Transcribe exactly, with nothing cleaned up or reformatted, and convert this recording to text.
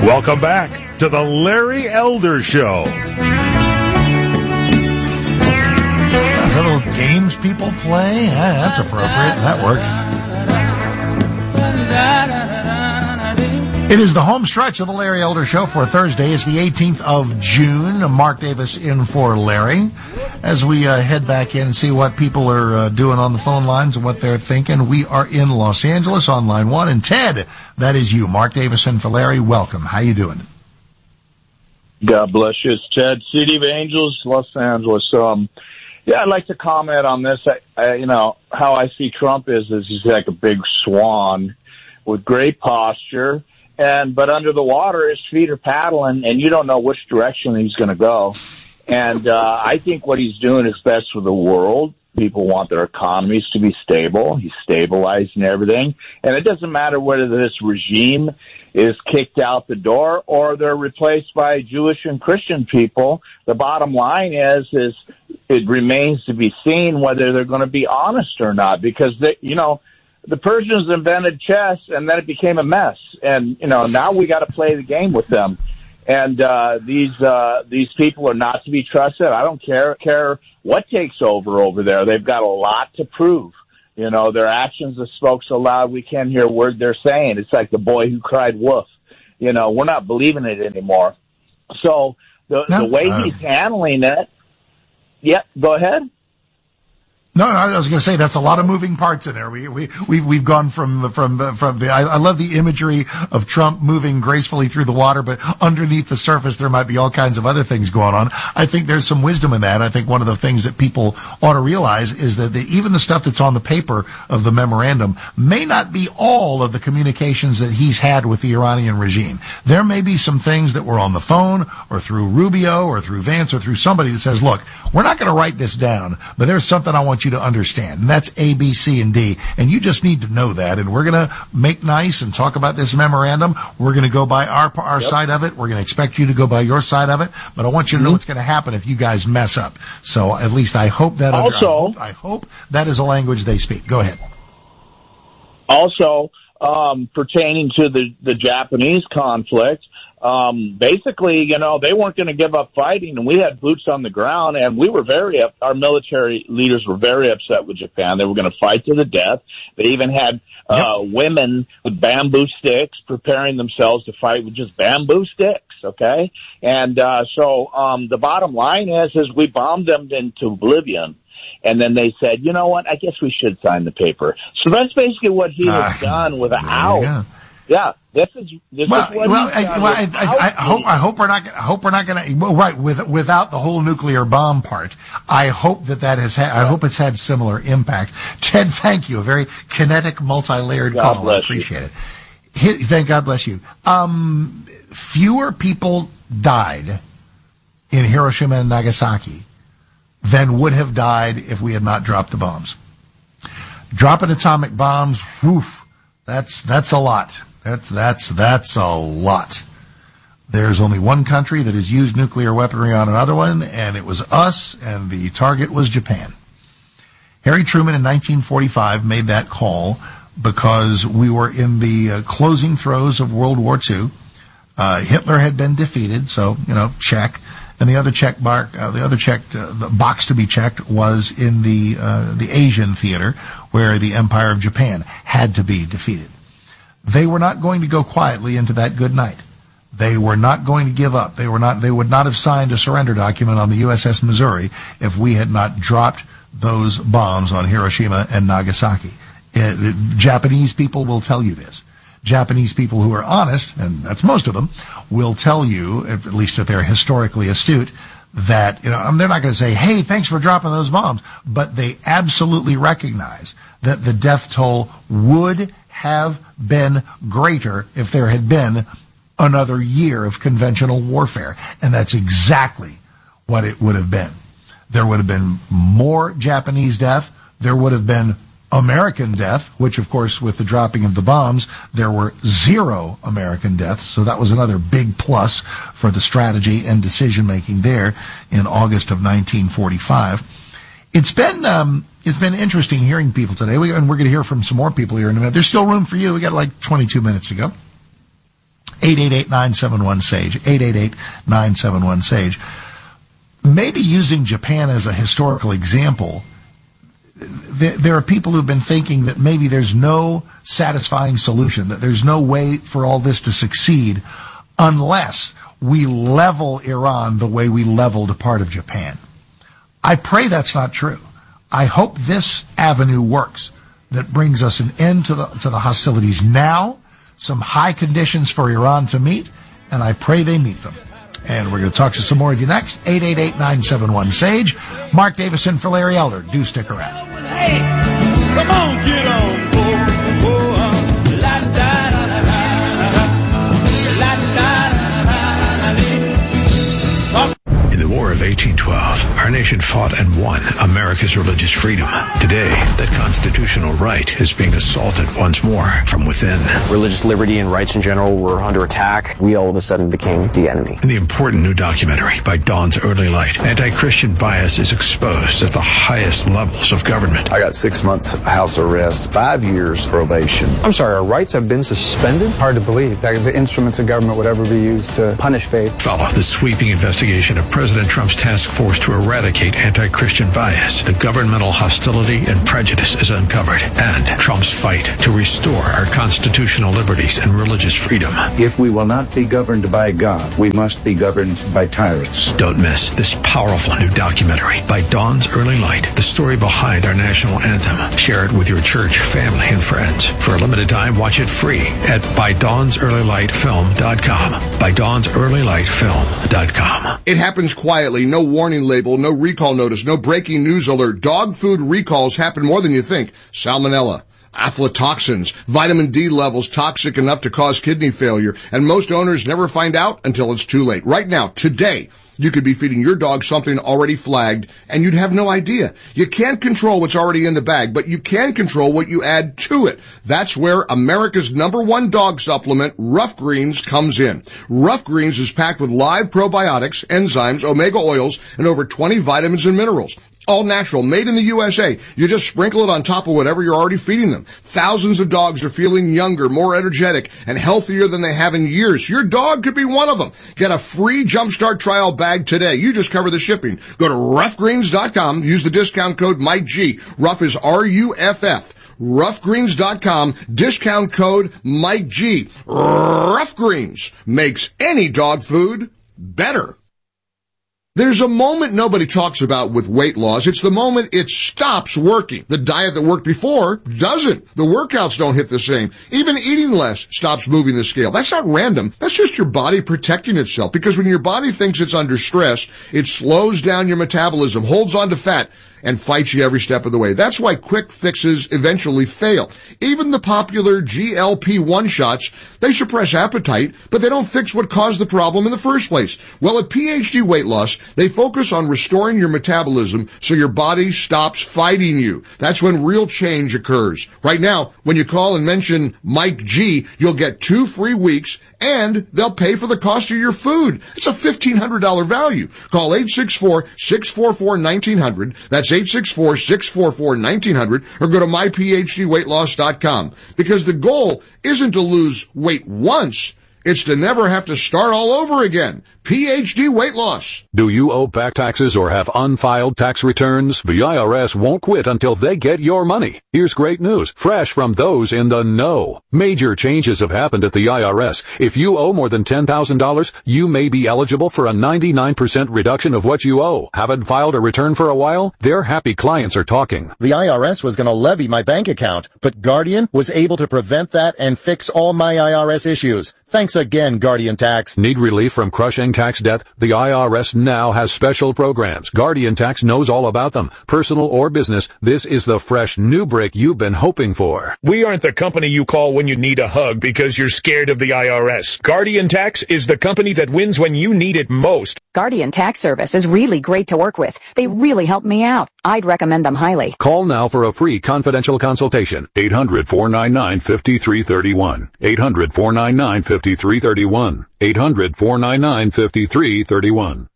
Welcome back to the Larry Elder Show. Little games people play? Yeah, that's appropriate. That works. It is the home stretch of the Larry Elder Show for Thursday. It's the eighteenth of June. Mark Davis in for Larry. As we uh, head back in and see what people are uh, doing on the phone lines and what they're thinking, we are in Los Angeles on line one. And Ted, that is you. Mark Davis in for Larry. Welcome. How you doing? God bless you. It's Ted, City of Angels, Los Angeles. Um, yeah, I'd like to comment on this. I, I, you know, how I see Trump is, is he's like a big swan with great posture. And, but under the water, his feet are paddling, and you don't know which direction he's going to go. And, uh, I think what he's doing is best for the world. People want their economies to be stable. He's stabilizing everything. And it doesn't matter whether this regime is kicked out the door or they're replaced by Jewish and Christian people. The bottom line is, is it remains to be seen whether they're going to be honest or not, because they, you know, the Persians invented chess, and then it became a mess. And, you know, now we got to play the game with them. And uh these uh these people are not to be trusted. I don't care care what takes over over there. They've got a lot to prove. You know, their actions have spoke so loud we can't hear a word they're saying. It's like the boy who cried wolf. You know, we're not believing it anymore. So the no, the way uh, he's handling it, yeah, go ahead. No, no, I was going to say that's a lot of moving parts in there. We we we we've gone from from from the. I, I love the imagery of Trump moving gracefully through the water, but underneath the surface there might be all kinds of other things going on. I think there's some wisdom in that. I think one of the things that people ought to realize is that the, even the stuff that's on the paper of the memorandum may not be all of the communications that he's had with the Iranian regime. There may be some things that were on the phone or through Rubio or through Vance or through somebody that says, "Look, we're not going to write this down, but there's something I want you to understand, and that's A, B, C, and D, and you just need to know that, and we're going to make nice and talk about this memorandum. We're going to go by our our yep. side of it. We're going to expect you to go by your side of it, but I want you to mm-hmm. know what's going to happen if you guys mess up." So at least I hope that also, under, I, hope, I hope that is a language they speak. Go ahead. Also, um, pertaining to the, the Japanese conflict, Um, basically, you know, they weren't going to give up fighting, and we had boots on the ground, and we were very, our military leaders were very upset with Japan. They were going to fight to the death. They even had, uh, yep. women with bamboo sticks preparing themselves to fight with just bamboo sticks, okay? And, uh, so, um, the bottom line is, is we bombed them into oblivion. And then they said, you know what, I guess we should sign the paper. So that's basically what he uh, has done without, yeah, this is this well, is what well, he's I, well I, I, I hope I hope we're not I hope we're not going to well, right with without the whole nuclear bomb part. I hope that that has ha- I hope it's had similar impact. Ted, thank you. A very kinetic, multi-layered God call. I appreciate you. it. Thank God bless you. Um, fewer people died in Hiroshima and Nagasaki than would have died if we had not dropped the bombs. Dropping atomic bombs, whew, that's that's a lot. That's, that's, that's a lot. There's only one country that has used nuclear weaponry on another one, and it was us, and the target was Japan. Harry Truman in nineteen forty-five made that call because we were in the uh, closing throes of World War Two. Uh, Hitler had been defeated, so, you know, check. And the other check mark, uh, the other check, uh, the box to be checked was in the, uh, the Asian theater, where the Empire of Japan had to be defeated. They were not going to go quietly into that good night. They were not going to give up. They were not, they would not have signed a surrender document on the U S S Missouri if we had not dropped those bombs on Hiroshima and Nagasaki. It, it, Japanese people will tell you this. Japanese people who are honest, and that's most of them, will tell you, at least if they're historically astute, that, you know, they're not going to say, "Hey, thanks for dropping those bombs," but they absolutely recognize that the death toll would have been greater if there had been another year of conventional warfare. And that's exactly what it would have been. There would have been more Japanese death. There would have been American death, which, of course, with the dropping of the bombs, there were zero American deaths. So that was another big plus for the strategy and decision-making there in August of nineteen forty-five. It's been, um, it's been interesting hearing people today. We, and we're going to hear from some more people here in a minute. There's still room for you. We got like twenty-two minutes to go. eight eight eight, nine seven one, SAGE, eight eight eight, nine seven one, SAGE. Maybe using Japan as a historical example, th- there are people who've been thinking that maybe there's no satisfying solution, that there's no way for all this to succeed unless we level Iran the way we leveled a part of Japan. I pray that's not true. I hope this avenue works, that brings us an end to the to the hostilities now, some high conditions for Iran to meet, and I pray they meet them. And we're going to talk to some more of you next. eight eight eight, nine seven one, SAGE. Mark Davison for Larry Elder. Do stick around. Hey, come on, get on. Oh, oh, oh. La, da, da, da, da, da. La, da, da, da, da, da. In the War of eighteen twelve, our nation fought and won America's religious freedom. Today, that constitutional right is being assaulted once more from within. Religious liberty and rights in general were under attack. We all of a sudden became the enemy. In the important new documentary, By Dawn's Early Light, anti-Christian bias is exposed at the highest levels of government. I got six months house arrest, five years probation. I'm sorry, our rights have been suspended? Hard to believe that the instruments of government would ever be used to punish faith. Follow the sweeping investigation of President Trump's task force to eradicate anti-Christian bias. The governmental hostility and prejudice is uncovered, and Trump's fight to restore our constitutional liberties and religious freedom. If we will not be governed by God, we must be governed by tyrants. Don't miss this powerful new documentary, By Dawn's Early Light, the story behind our national anthem. Share it with your church, family, and friends. For a limited time, watch it free at by dawns early light film dot com. by dawns early light film dot com. It happens quietly. No warning label, no recall notice, no breaking news alert. Dog food recalls happen more than you think. Salmonella, aflatoxins, vitamin D levels toxic enough to cause kidney failure, and most owners never find out until it's too late. Right now, today, you could be feeding your dog something already flagged, and you'd have no idea. You can't control what's already in the bag, but you can control what you add to it. That's where America's number one dog supplement, Rough Greens, comes in. Rough Greens is packed with live probiotics, enzymes, omega oils, and over twenty vitamins and minerals. All natural, made in the U S A. You just sprinkle it on top of whatever you're already feeding them. Thousands of dogs are feeling younger, more energetic, and healthier than they have in years. Your dog could be one of them. Get a free Jumpstart trial bag today. You just cover the shipping. Go to rough greens dot com. Use the discount code Mike G. Rough is R U F F. rough greens dot com. Discount code Mike G. Rough Greens makes any dog food better. There's a moment nobody talks about with weight loss. It's the moment it stops working. The diet that worked before doesn't. The workouts don't hit the same. Even eating less stops moving the scale. That's not random. That's just your body protecting itself. Because when your body thinks it's under stress, it slows down your metabolism, holds on to fat, and fights you every step of the way. That's why quick fixes eventually fail. Even the popular G L P one shots, they suppress appetite, but they don't fix what caused the problem in the first place. Well, at P H D Weight Loss, they focus on restoring your metabolism so your body stops fighting you. That's when real change occurs. Right now, when you call and mention Mike G, you'll get two free weeks, and they'll pay for the cost of your food. It's a fifteen hundred dollars value. Call eight six four, six four four, one nine zero zero. That's eight six four, six four four, one nine zero zero, or go to my p h d weight loss dot com. Because the goal isn't to lose weight once, it's to never have to start all over again. P H D Weight Loss. Do you owe back taxes or have unfiled tax returns? The I R S won't quit until they get your money. Here's great news, fresh from those in the know. Major changes have happened at the I R S. If you owe more than ten thousand dollars, you may be eligible for a ninety-nine percent reduction of what you owe. Haven't filed a return for a while? Their happy clients are talking. The I R S was going to levy my bank account, but Guardian was able to prevent that and fix all my I R S issues. Thanks again, Guardian Tax. Need relief from crushing tax debt? The I R S now has special programs. Guardian Tax knows all about them. Personal or business, this is the fresh new break you've been hoping for. We aren't the company you call when you need a hug because you're scared of the I R S. Guardian Tax is the company that wins when you need it most. Guardian Tax Service is really great to work with. They really helped me out. I'd recommend them highly. Call now for a free confidential consultation. eight hundred, four nine nine, five three three one. eight hundred, four nine nine, five three three one. eight hundred, four nine nine, five three three one.